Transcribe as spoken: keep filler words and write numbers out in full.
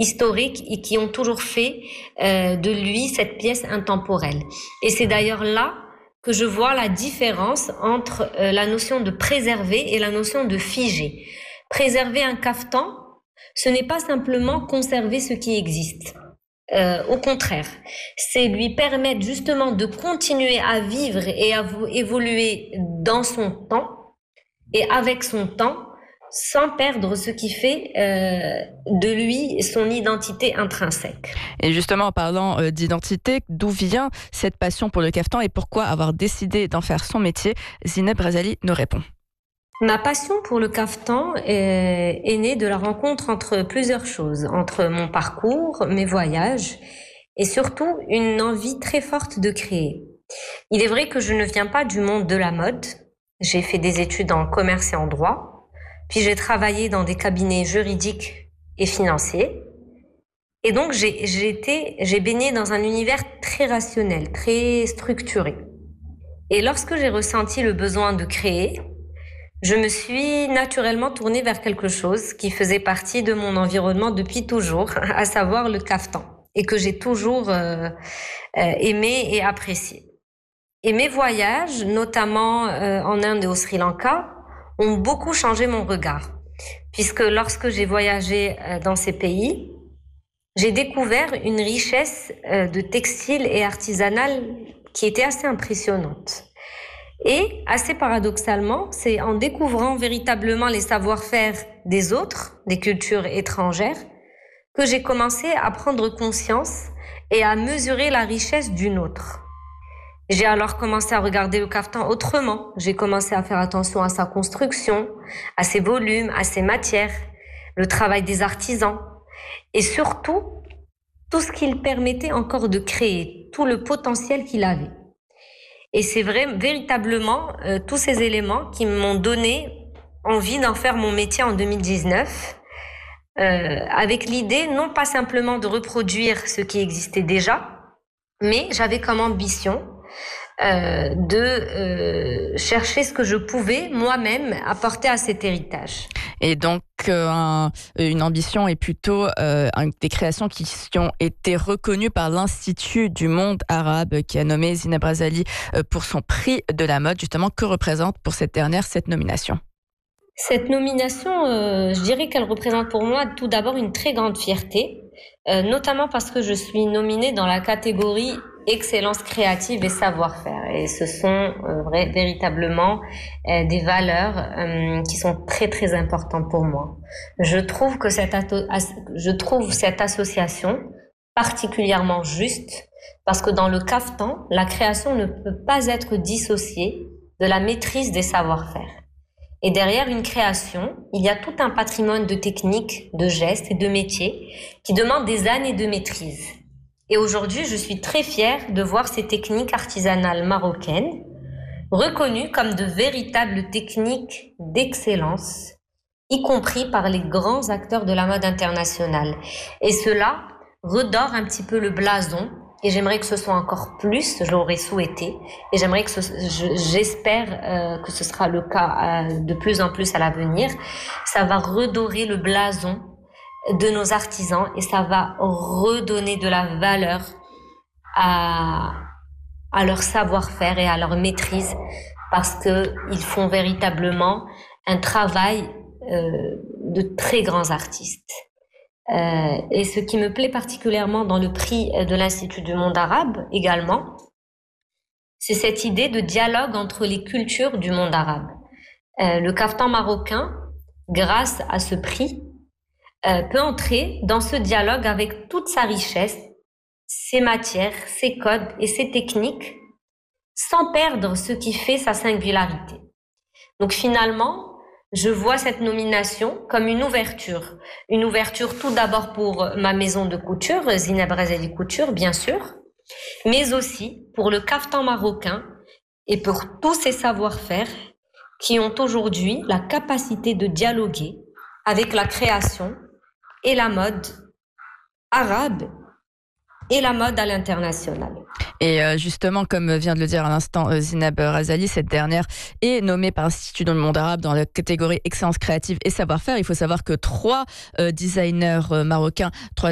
historiques et qui ont toujours fait euh, de lui cette pièce intemporelle. Et c'est d'ailleurs là que je vois la différence entre euh, la notion de préserver et la notion de figer. Préserver un caftan, ce n'est pas simplement conserver ce qui existe. Euh, au contraire, c'est lui permettre justement de continuer à vivre et à évoluer dans son temps et avec son temps, sans perdre ce qui fait euh, de lui son identité intrinsèque. Et justement, en parlant euh, d'identité, d'où vient cette passion pour le caftan et pourquoi avoir décidé d'en faire son métier? Zineb Razali nous répond. Ma passion pour le caftan est, est née de la rencontre entre plusieurs choses, entre mon parcours, mes voyages et surtout une envie très forte de créer. Il est vrai que je ne viens pas du monde de la mode. J'ai fait des études en commerce et en droit, puis j'ai travaillé dans des cabinets juridiques et financiers. Et donc j'ai, j'ai été, j'ai baigné dans un univers très rationnel, très structuré. Et lorsque j'ai ressenti le besoin de créer, je me suis naturellement tournée vers quelque chose qui faisait partie de mon environnement depuis toujours, à savoir le caftan, et que j'ai toujours euh, euh, aimé et apprécié. Et mes voyages, notamment euh, en Inde et au Sri Lanka, ont beaucoup changé mon regard, puisque lorsque j'ai voyagé euh, dans ces pays, j'ai découvert une richesse euh, de textile et artisanal qui était assez impressionnante. Et assez paradoxalement, c'est en découvrant véritablement les savoir-faire des autres, des cultures étrangères, que j'ai commencé à prendre conscience et à mesurer la richesse d'une autre. J'ai alors commencé à regarder le caftan autrement. J'ai commencé à faire attention à sa construction, à ses volumes, à ses matières, le travail des artisans et surtout tout ce qu'il permettait encore de créer, tout le potentiel qu'il avait. Et c'est vrai, véritablement, euh, tous ces éléments qui m'ont donné envie d'en faire mon métier en deux mille dix-neuf, euh, avec l'idée non pas simplement de reproduire ce qui existait déjà, mais j'avais comme ambition euh, de euh, chercher ce que je pouvais moi-même apporter à cet héritage. Et donc, euh, un, une ambition est plutôt euh, des créations qui ont été reconnues par l'Institut du monde arabe qui a nommé Zineb Razali euh, pour son prix de la mode. Justement, que représente pour cette dernière cette nomination? Cette nomination, euh, je dirais qu'elle représente pour moi tout d'abord une très grande fierté, euh, notamment parce que je suis nominée dans la catégorie excellence créative et savoir-faire. Et ce sont euh, vrai, véritablement euh, des valeurs euh, qui sont très très importantes pour moi. Je trouve que cette, ato- as- je trouve cette association particulièrement juste parce que dans le caftan, la création ne peut pas être dissociée de la maîtrise des savoir-faire. Et derrière une création, il y a tout un patrimoine de techniques, de gestes et de métiers qui demandent des années de maîtrise. Et aujourd'hui, je suis très fière de voir ces techniques artisanales marocaines reconnues comme de véritables techniques d'excellence, y compris par les grands acteurs de la mode internationale. Et cela redore un petit peu le blason. Et j'aimerais que ce soit encore plus, je l'aurais souhaité. Et j'aimerais que ce, je, j'espère euh, que ce sera le cas euh, de plus en plus à l'avenir. Ça va redorer le blason de nos artisans et ça va redonner de la valeur à, à leur savoir-faire et à leur maîtrise parce qu'ils font véritablement un travail euh, de très grands artistes. Euh, et ce qui me plaît particulièrement dans le prix de l'Institut du monde arabe également, c'est cette idée de dialogue entre les cultures du monde arabe. Euh, le caftan marocain, grâce à ce prix, euh, peut entrer dans ce dialogue avec toute sa richesse, ses matières, ses codes et ses techniques, sans perdre ce qui fait sa singularité. Donc finalement, je vois cette nomination comme une ouverture. Une ouverture tout d'abord pour ma maison de couture, Zineb Razali Couture, bien sûr, mais aussi pour le caftan marocain et pour tous ces savoir-faire qui ont aujourd'hui la capacité de dialoguer avec la création et la mode arabe et la mode à l'international. Et justement, comme vient de le dire à l'instant Zineb Razali, cette dernière est nommée par l'Institut du monde arabe dans la catégorie excellence créative et savoir-faire. Il faut savoir que trois euh, designers marocains, trois